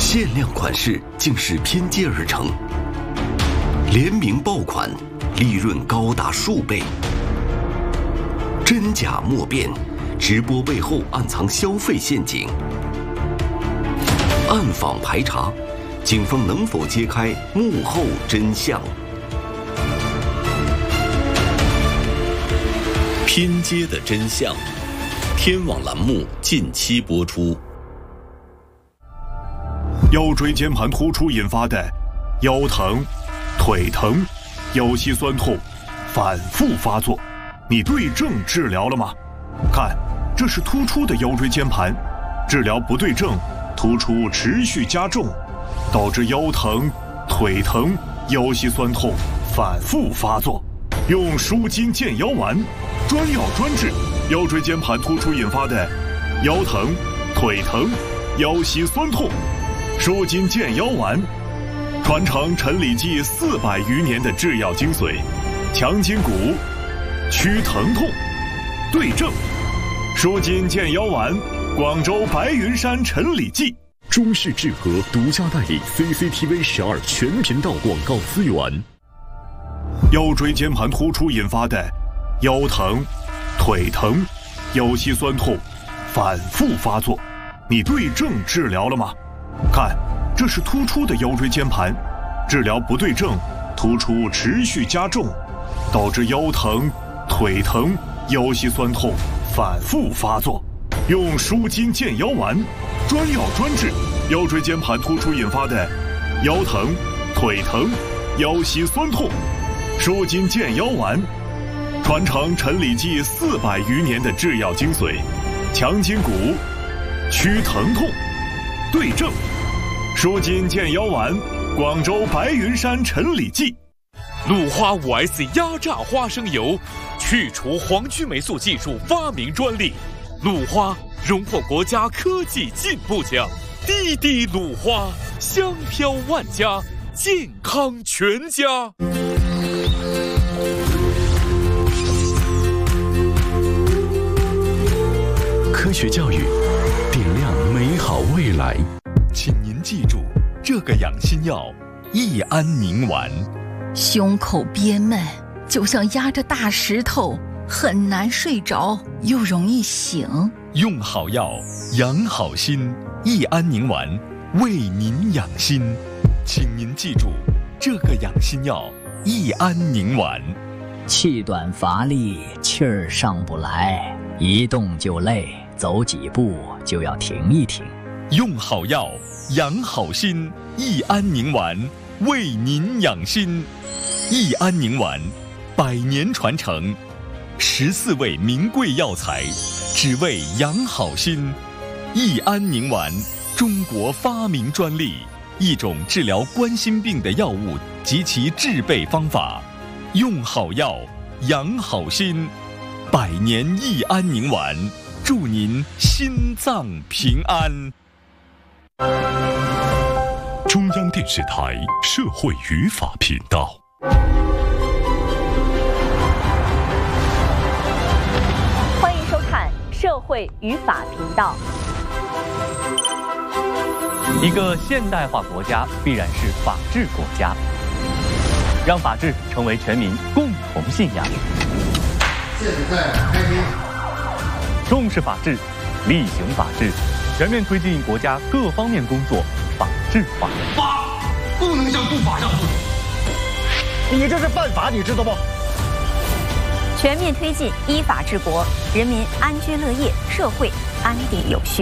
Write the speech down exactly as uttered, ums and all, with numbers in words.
限量款式竟是拼接而成，联名爆款，利润高达数倍。真假莫辨，直播背后暗藏消费陷阱。暗访排查，警方能否揭开幕后真相？拼接的真相，天网栏目近期播出。 腰椎间盘突出引发的腰疼、腿疼、腰膝酸痛反复发作，你对症治疗了吗？看，这是突出的腰椎间盘，治疗不对症，突出持续加重，导致腰疼、腿疼、腰膝酸痛反复发作。用舒筋健腰丸，专药专治腰椎间盘突出引发的腰疼、腿疼、腰膝酸痛。舒筋健腰丸，传承陈李济四百余年的制药精髓，强筋骨，祛疼痛，对症。舒筋健腰丸，广州白云山陈李济。 中视智和独家代理 C C T V 十二全频道广告资源。 腰椎间盘突出引发的腰疼、腿疼、腰膝酸痛反复发作，你对症治疗了吗？看，这是突出的腰椎间盘，治疗不对症，突出持续加重，导致腰疼、腿疼、腰膝酸痛反复发作。用舒筋健腰丸，专药专治腰椎间盘突出引发的腰疼、腿疼、腰膝酸痛。舒筋健腰丸，传承陈李济四百余年的制药精髓，强筋骨，祛疼痛，对症。舒筋健腰丸，广州白云山陈李济。 鲁花 五 S 压榨花生油，去除黄曲霉素技术发明专利，鲁花荣获国家科技进步奖。滴滴鲁花，香飘万家，健康全家。 科学教育，点亮美好未来。 请您记住这个养心药益安宁丸。 胸口憋闷，就像压着大石头，很难睡着，又容易醒。 用好药，养好心。益安宁丸为您养心，请您记住这个养心药益安宁丸。 气短乏力，气儿上不来，一动就累，走几步就要停一停。 用好药，养好心。益安宁丸为您养心。益安宁丸，百年传承，十四味名贵药材，只为养好心。益安宁丸，中国发明专利，一种治疗冠心病的药物及其制备方法。用好药，养好心。百年益安宁丸，祝您心脏平安。 中央电视台社会语法频道。 欢迎收看社会语法频道。 一个现代化国家必然是法治国家，让法治成为全民共同信仰。 现在开庭。 重视法治，厉行法治，全面推进国家各方面工作法治化。 法不能向不法让步， 你这是犯法，你知道不？ 全面推进依法治国，人民安居乐业，社会安定有序。